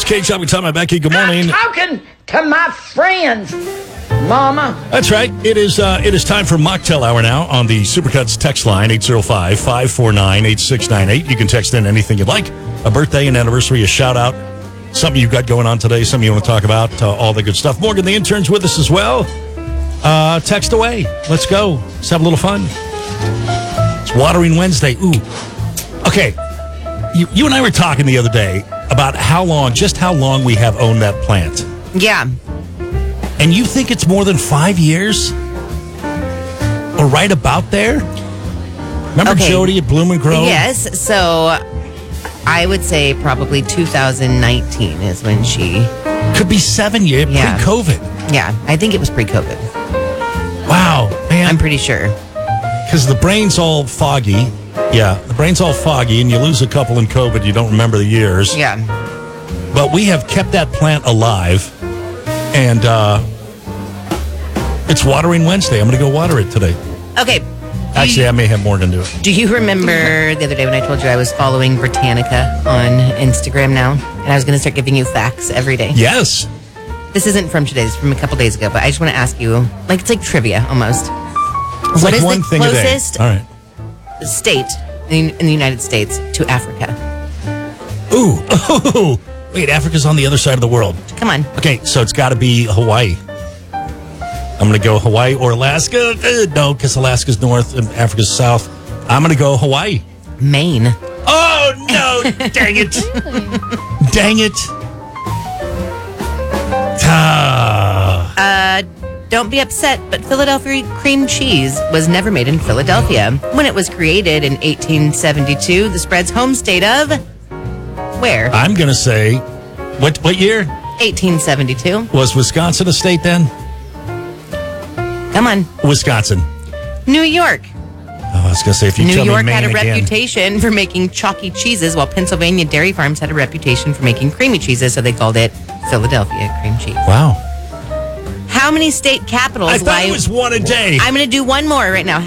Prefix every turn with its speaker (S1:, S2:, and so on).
S1: K-Chop. Talking about Becky. Good morning.
S2: I'm talking to my friends, Mama.
S1: That's right. It is time for Mocktail Hour now on the Supercuts text line, 805-549-8698. You can text in anything you'd like. A birthday, an anniversary, a shout-out, something you've got going on today, something you want to talk about, all the good stuff. Morgan, the intern's with us as well. Text away. Let's go. Let's have a little fun. It's Watering Wednesday. Ooh. Okay. You and I were talking the other day about how long we have owned that plant.
S3: Yeah.
S1: And you think it's more than 5 years? Or right about there? Remember Jody at Bloom and Grove?
S3: Yes. So I would say probably 2019 is when she...
S1: Could be 7 years,
S3: Yeah.
S1: pre-COVID.
S3: Yeah, I think it was pre-COVID.
S1: Wow, man.
S3: I'm pretty sure.
S1: Because the brain's all foggy. Yeah, the brain's all foggy, and you lose a couple in COVID. You don't remember the years.
S3: Yeah.
S1: But we have kept that plant alive, and it's Watering Wednesday. I'm going to go water it today.
S3: Okay.
S1: Actually, I may have Morgan do it.
S3: Do you remember the other day when I told you I was following Britannica on Instagram now? And I was going to start giving you facts every day?
S1: Yes.
S3: This isn't from today. It's from a couple days ago. But I just want to ask you, it's like trivia almost.
S1: It's
S3: What
S1: like
S3: is
S1: one
S3: the
S1: thing a day.
S3: closest
S1: All right.
S3: state in the United States to Africa?
S1: Ooh. Wait, Africa's on the other side of the world.
S3: Come on.
S1: Okay, so it's got to be Hawaii. I'm going to go Hawaii or Alaska. No, because Alaska's north and Africa's south. I'm going to go Hawaii.
S3: Maine.
S1: Oh, no. Dang it. Dang it.
S3: Don't be upset, but Philadelphia cream cheese was never made in Philadelphia. When it was created in 1872, the spread's home state of... Where?
S1: I'm going to say, what year?
S3: 1872.
S1: Was Wisconsin a state then?
S3: Come on.
S1: Wisconsin.
S3: New York.
S1: Oh, I was going to say, if you
S3: New
S1: tell
S3: York
S1: me Maine
S3: had a
S1: again.
S3: reputation for making chalky cheeses, while Pennsylvania dairy farms had a reputation for making creamy cheeses, so they called it Philadelphia cream cheese.
S1: Wow.
S3: How many state capitals
S1: I thought it was one a day.
S3: I'm going to do one more right now.